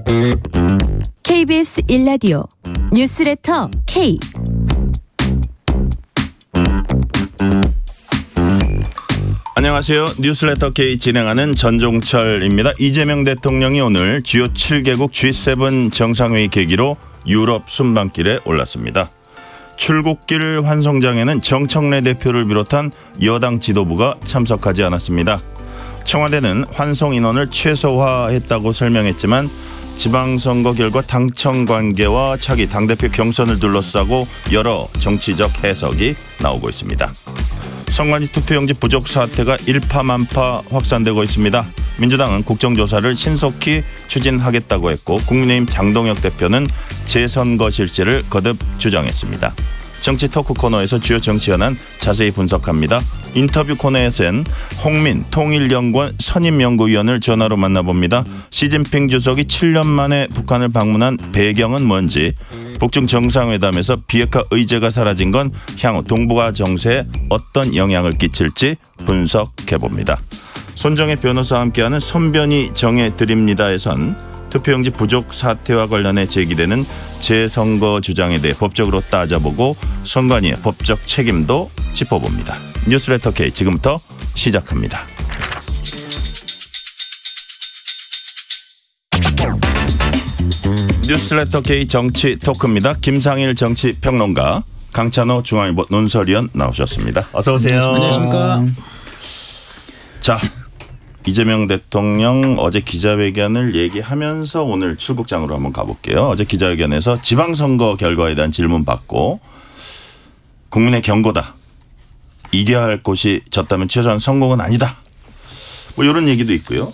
KBS 1라디오 뉴스레터 K. 안녕하세요. 뉴스레터 K 진행하는 전종철입니다. 이재명 대통령이 오늘 주요 7개국 G7 정상회의 계기로 유럽 순방길에 올랐습니다. 출국길 환송장에는 정청래 대표를 비롯한 여당 지도부가 참석하지 않았습니다. 청와대는 환송 인원을 최소화했다고 설명했지만 지방선거 결과 당청 관계와 차기 당대표 경선을 둘러싸고 여러 정치적 해석이 나오고 있습니다. 선관위 투표용지 부족 사태가 일파만파 확산되고 있습니다. 민주당은 국정조사를 신속히 추진하겠다고 했고 국민의힘 장동혁 대표는 재선거 실체를 거듭 주장했습니다. 정치 토크 코너에서 주요 정치 현안 자세히 분석합니다. 인터뷰 코너에서는 홍민 통일연구원 선임연구위원을 전화로 만나봅니다. 시진핑 주석이 7년 만에 북한을 방문한 배경은 뭔지, 북중 정상회담에서 비핵화 의제가 사라진 건 향후 동북아 정세에 어떤 영향을 끼칠지 분석해봅니다. 손정혜 변호사와 함께하는 손변이 정해드립니다에선 투표용지 부족 사태와 관련해 제기되는 재선거 주장에 대해 법적으로 따져보고 선관위의 법적 책임도 짚어봅니다. 뉴스레터 K 지금부터 시작합니다. 뉴스레터 K 정치 토크입니다. 김상일 정치평론가, 강찬호 중앙일보 논설위원 나오셨습니다. 어서 오세요. 안녕하십니까. 자, 이재명 대통령 어제 기자회견을 얘기하면서 오늘 출국장으로 한번 가볼게요. 어제 기자회견에서 지방선거 결과에 대한 질문 받고 국민의 경고다. 이겨야 할 곳이 졌다면 최소한 성공은 아니다. 뭐 이런 얘기도 있고요.